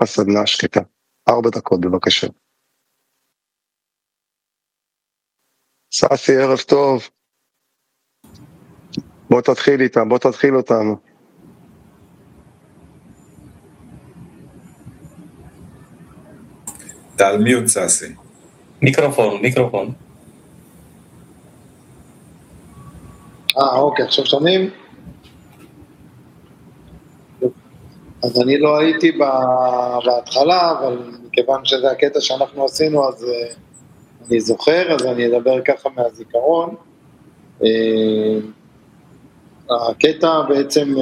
הסדנה השקטה. 4 דקות, בבקשה. ססי, ערב טוב. בוא תתחיל איתם, בוא תתחיל אותנו. אתה על מיוט, ססי. מיקרופון. אוקיי, עכשיו שומעים? אז אני לא הייתי בהתחלה, אבל מכיוון שזה הקטע שאנחנו עשינו, אז אני זוכר, אז אני אדבר ככה מהזיכרון. הקטע בעצם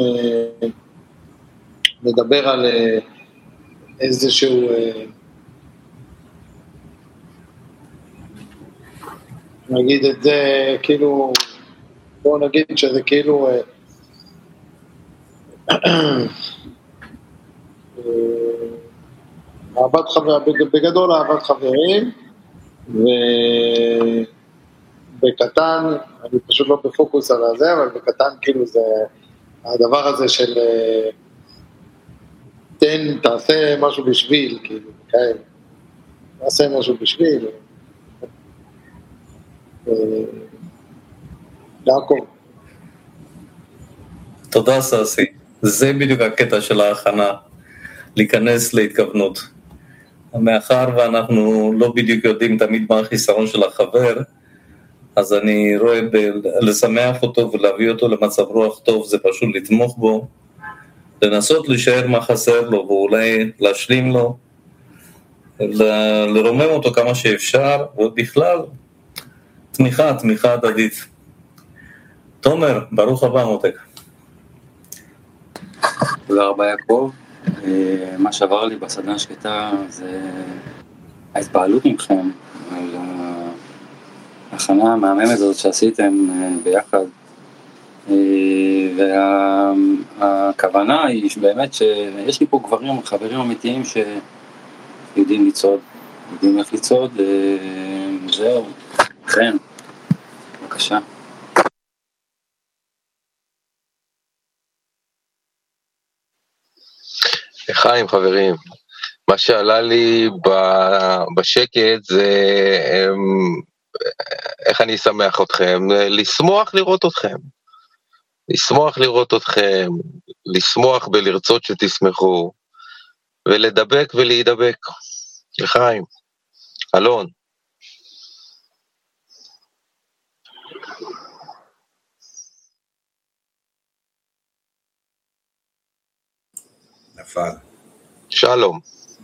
מדבר על איזשהו, נגיד את זה כאילו, בואו נגיד שזה כאילו, אהבת בגדול אהבת חברים, ובקטן, אני פשוט לא בפוקוס על זה, אבל בקטן כאילו זה הדבר הזה של תעשה משהו בשביל, כאילו, כאלה, תעשה משהו בשביל, יעקב. תודה ססי, זה בדיוק הקטע של ההכנה, להיכנס להתכוונות. מאחר ואנחנו לא בדיוק יודעים תמיד מה החיסרון של החבר, אז אני רואה לשמח אותו ולהביא אותו למצב רוח טוב, זה פשוט לתמוך בו, לנסות להישאר מה חסר לו ואולי להשלים לו, לרומם אותו כמה שאפשר, ובכלל תמיכה הדדית. תומר, ברוך הבא מותק. תודה רבה יעקב. מה שעבר לי בסדנה השקטה זה ההתפעלות מכם על ההכנה המהממת הזאת שעשיתם ביחד, והכוונה היא באמת שיש לי פה חברים אמיתיים שיודעים לצעוד, יודעים איך לצעוד, זהו, כן, בבקשה. חיים חברים, מה שעלה לי בשקט זה איך אני אשמח אתכם, לשמוח לראות אתכם, לשמוח בלרצות שתשמחו, ולדבק ולהידבק. לחיים, אלון. נפל. שלום.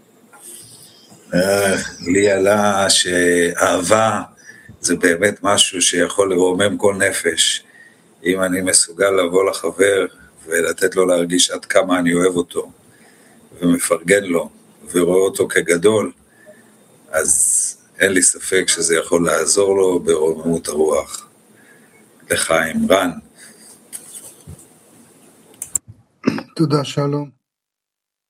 לי עלה שאהבה זה באמת משהו שיכול לרומם כל נפש. אם אני מסוגל לבוא לחבר ולתת לו להרגיש עד כמה אני אוהב אותו, ומפרגן לו, ורואה אותו כגדול, אז אין לי ספק שזה יכול לעזור לו ברוממות הרוח. לחיים, רן. תודה, שלום.